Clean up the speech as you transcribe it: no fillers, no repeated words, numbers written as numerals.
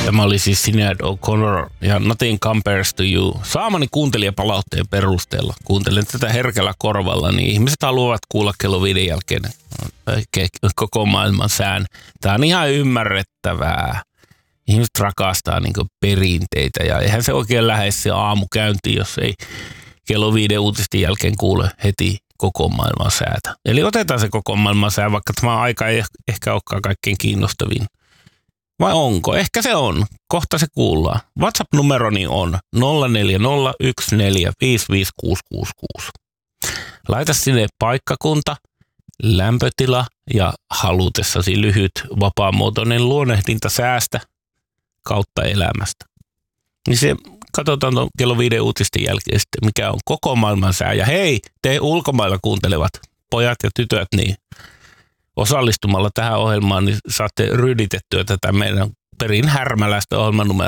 Tämä oli siis Sinead O'Connor ja Nothing Compares to You. Saamani kuuntelijapalautteen perusteella, kuuntelen tätä herkällä korvalla, niin ihmiset haluavat kuulla kello 5 jälkeen koko maailman sään. Tämä on ihan ymmärrettävää. Ihmiset rakastaa niin kuin perinteitä ja eihän se oikein lähde se aamu käyntiin, jos ei kello 5 uutisten jälkeen kuule heti koko maailman säätä. Eli otetaan se koko maailman sää, vaikka tämä aika ei ehkä olekaan kaikkein kiinnostavin. Vai onko? Ehkä se on. Kohta se kuullaan. WhatsApp-numeroni on 0401455666. Laita sinne paikkakunta, lämpötila ja halutessasi lyhyt vapaamuotoinen luonnehdinta säästä kautta elämästä. Niin se katsotaan kello 5 uutisten jälkeen sitten, mikä on koko maailman sää. Ja hei, te ulkomailla kuuntelevat pojat ja tytöt, niin osallistumalla tähän ohjelmaan niin saatte ryyditettyä tätä meidän perin härmäläistä ohjelmanumeroa.